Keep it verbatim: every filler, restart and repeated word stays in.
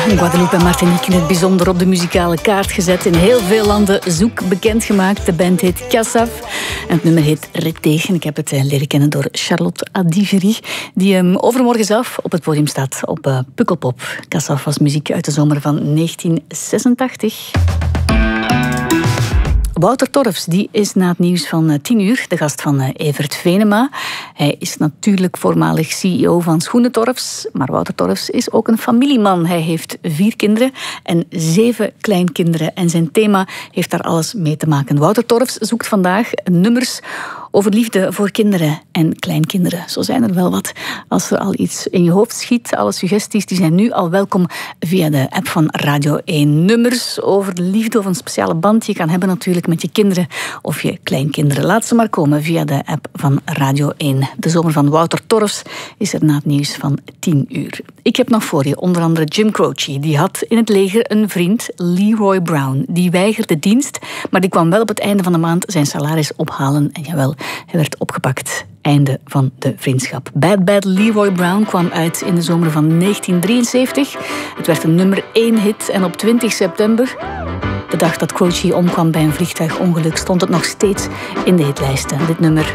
Guadeloupe en Martinique in het bijzonder op de muzikale kaart gezet. In heel veel landen zoek bekendgemaakt. De band heet Kassaf en het nummer heet Retegen. Ik heb het uh, leren kennen door Charlotte Adiveri, die um, overmorgen zelf op het podium staat op uh, Pukkelpop. Kassaf was muziek uit de zomer van negentien zesentachtig. Wouter Torfs die is na het nieuws van tien uur de gast van Evert Venema. Hij is natuurlijk voormalig C E O van Schoenen Torfs, maar Wouter Torfs is ook een familieman. Hij heeft vier kinderen en zeven kleinkinderen en zijn thema heeft daar alles mee te maken. Wouter Torfs zoekt vandaag nummers over liefde voor kinderen en kleinkinderen. Zo zijn er wel wat. Als er al iets in je hoofd schiet, alle suggesties die zijn nu al welkom via de app van Radio één. Nummers over de liefde of een speciale band je kan hebben natuurlijk met je kinderen of je kleinkinderen. Laat ze maar komen via de app van Radio één. De zomer van Wouter Torfs is er na het nieuws van tien uur. Ik heb nog voor je onder andere Jim Croce. Die had in het leger een vriend, Leroy Brown. Die weigerde dienst, maar die kwam wel op het einde van de maand zijn salaris ophalen. En jawel, hij werd opgepakt. Einde van de vriendschap. Bad Bad Leroy Brown kwam uit in de zomer van negentien drieënzeventig. Het werd een nummer één hit en op twintig september, de dag dat Croce omkwam bij een vliegtuigongeluk, stond het nog steeds in de hitlijsten. Dit nummer